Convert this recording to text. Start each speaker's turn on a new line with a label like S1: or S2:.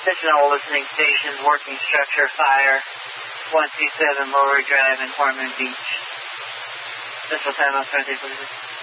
S1: Attention all listening stations, working structure, fire, 127 Lower Drive in Ormond Beach. Central Time, I'll try to please.